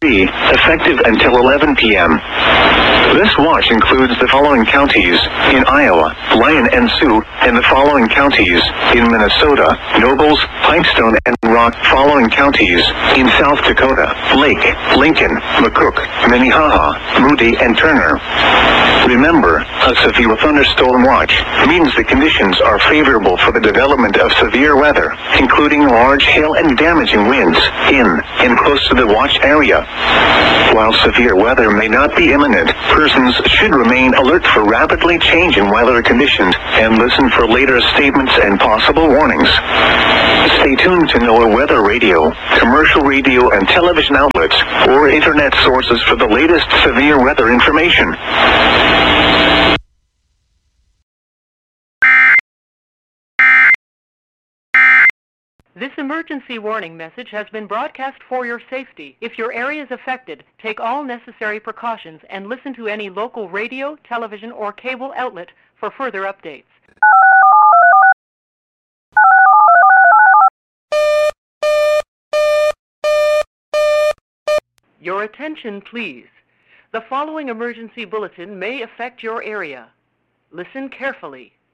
effective until 11 p.m. This watch includes the following counties in Iowa: Lyon and Sioux, and the following counties in Minnesota: Nobles, Pipestone, and Rock. Following counties in South Dakota: Lake, Lincoln, McCook, Minnehaha, Moody, and Turner. Remember, a severe thunderstorm watch means the conditions are favorable for the development of severe weather, including large hail and damaging winds in and close to the watch area. While severe weather may not be imminent, persons should remain alert for rapidly changing weather conditions and listen for later statements and possible warnings. Stay tuned to NOAA Weather Radio, commercial radio and television outlets, or internet sources for the latest severe weather information. This emergency warning message has been broadcast for your safety. If your area is affected, take all necessary precautions and listen to any local radio, television, or cable outlet for further updates. Your attention, please. The following emergency bulletin may affect your area. Listen carefully.